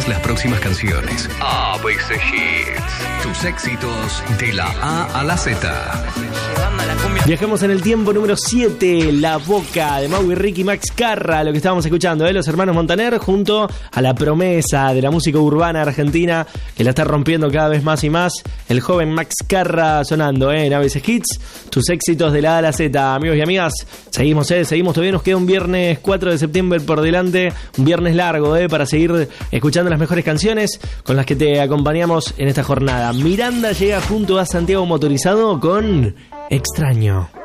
todas las próximas canciones. ABC Hits. Tus éxitos de la A a la Z. Viajamos en el tiempo número 7, La Boca, de Mau y Ricky Max Carra, lo que estábamos escuchando, los hermanos Montaner, junto a la promesa de la música urbana argentina, que la está rompiendo cada vez más y más, el joven Max Carra sonando en ABC Hits, tus éxitos de la A a la Z. Amigos y amigas, seguimos, todavía nos queda un viernes 4 de septiembre por delante, un viernes largo, para seguir escuchando las mejores canciones con las que te acompañamos en esta jornada. Miranda llega junto a Santiago Motorizado con Extraño.